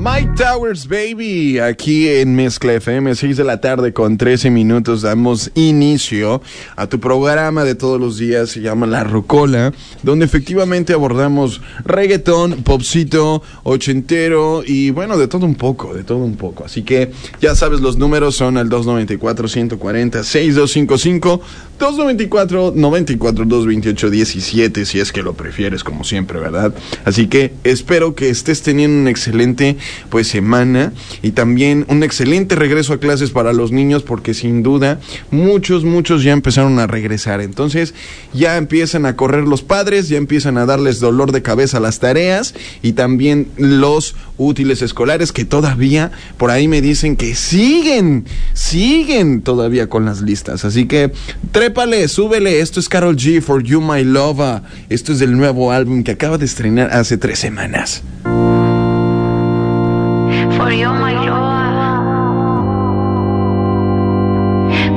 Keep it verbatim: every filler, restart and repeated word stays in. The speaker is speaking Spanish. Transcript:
Mike Towers, baby, aquí en Mezcla F M, seis de la tarde con trece minutos, damos inicio a tu programa de todos los días, se llama La Rocola, donde efectivamente abordamos reggaetón, popcito, ochentero y bueno, de todo un poco, de todo un poco. Así que ya sabes, los números son el dos nueve cuatro, uno cuatro cero, seis dos cinco cinco, dos nueve cuatro, nueve cuatro dos, veintiocho diecisiete, si es que lo prefieres, como siempre, ¿verdad? Así que espero que estés teniendo un excelente pues semana y también un excelente regreso a clases para los niños, porque sin duda muchos, muchos ya empezaron a regresar. Entonces ya empiezan a correr los padres, ya empiezan a darles dolor de cabeza a las tareas y también los útiles escolares, que todavía por ahí me dicen que siguen, siguen todavía con las listas. Así que trépale, súbele. Esto es Karol G, For You My Lover. Esto es del nuevo álbum que acaba de estrenar hace tres semanas. For you, my love.